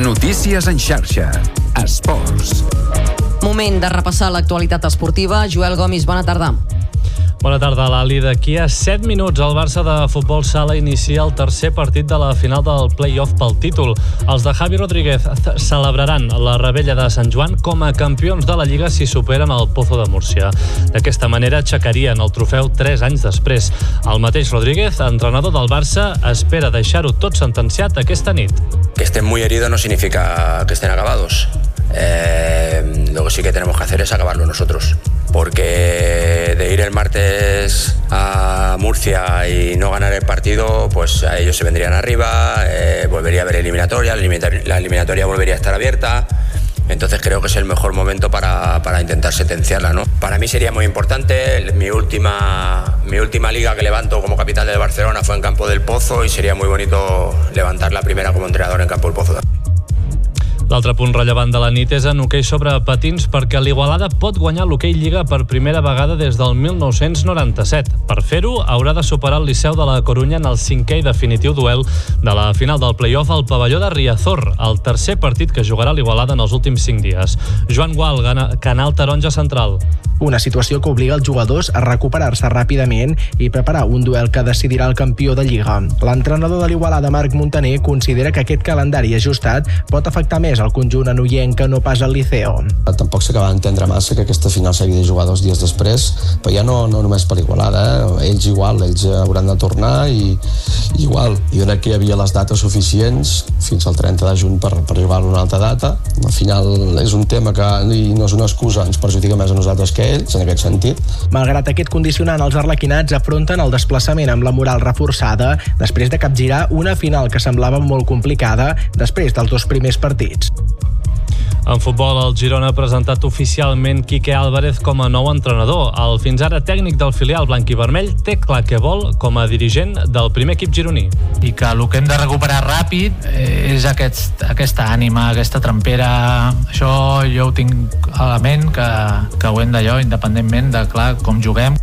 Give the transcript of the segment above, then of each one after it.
Notícies en xarxa. Esports. Moment de repassar l'actualitat esportiva. Joel Gomis, bona tarda. Bona tarda, Lali. D'aquí a 7 minuts el Barça de futbol sala inicia el tercer partit de la final del play-off pel títol. Els de Javi Rodríguez celebraran la revetlla de Sant Joan com a campions de la Lliga si superen el Pozo de Múrcia. D'aquesta manera aixecarien el trofeu 3 anys després. El mateix Rodríguez, entrenador del Barça, espera deixar-ho tot sentenciat aquesta nit. Que estén muy heridos no significa que estén acabados. Lo que sí que tenemos que hacer es acabarlo nosotros, porque de ir el martes a Murcia y no ganar el partido, pues a ellos se vendrían arriba, volvería a haber eliminatoria, la eliminatoria volvería a estar abierta. Entonces creo que es el mejor momento para intentar sentenciarla, ¿no? Para mí sería muy importante. Mi última liga que levanto como capitán del Barcelona fue en Campo del Pozo y sería muy bonito levantar la primera como entrenador en Campo del Pozo. L'altre punt rellevant de la nit és en hoquei sobre patins, perquè l'Igualada pot guanyar l'hoquei Lliga per primera vegada des del 1997. Per fer-ho, haurà de superar el Liceu de la Corunya en el 5è i definitiu duel de la final del play-off al pavelló de Riazor, el tercer partit que jugarà l'Igualada en els últims 5 dies. Joan Gual, Canal Taronja Central. Una situació que obliga els jugadors a recuperar-se ràpidament i preparar un duel que decidirà el campió de Lliga. L'entrenador de l'Igualada, Marc Montaner, considera que aquest calendari ajustat pot afectar més el conjunt anoienc que no pas el Liceo. Tampoc s'acaba d'entendre massa que aquesta final s'havia de jugar 2 dies després, però ja no només per Igualada, ells hauran de tornar i igual. Jo crec que hi havia les dates suficients fins al 30 de juny per jugar a una altra data. Al final és un tema que no és una excusa, ens perjudica més a nosaltres que ells, en aquest sentit. Malgrat aquest condicionant, els arlequinats afronten el desplaçament amb la moral reforçada després de capgirar una final que semblava molt complicada després dels 2 primers partits. En futbol, el Girona ha presentat oficialment Quique Álvarez com a nou entrenador. El fins ara tècnic del filial blanc-i-vermell té clar què vol com a dirigent del primer equip gironí. I que el que hem de recuperar ràpid és aquesta ànima, aquesta trempera. Això jo ho tinc a la ment, que ho hem d'allò, independentment de clar com juguem.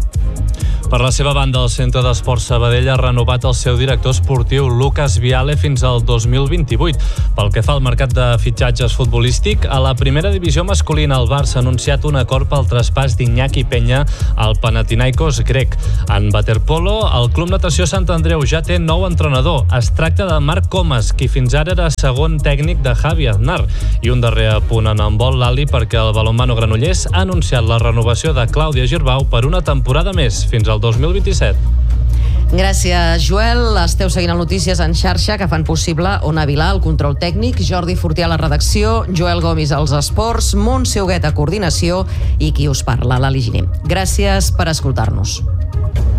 Per la seva banda, el Centre d'Esports Sabadell ha renovat el seu director esportiu, Lucas Viale, fins al 2028. Pel que fa al mercat de fitxatges futbolístic, a la primera divisió masculina el Barça ha anunciat un acord pel traspàs d'Iñaki Peña al Panathinaikos grec. En waterpolo, el Club Natació Sant Andreu ja té nou entrenador. Es tracta de Marc Comas, qui fins ara era segon tècnic de Javi Aznar. I un darrer apunt en handbol, Lali, perquè el balonmano Granollers ha anunciat la renovació de Clàudia Girbau per una temporada més, fins al 2027. Gràcies, Joel. Esteu seguint el Notícies en xarxa, que fan possible Ona Vilà, el control tècnic, Jordi Fortià a la redacció, Joel Gomis als esports, Montse Huguet a coordinació i qui us parla, Lali Giner. Gràcies per escoltar-nos.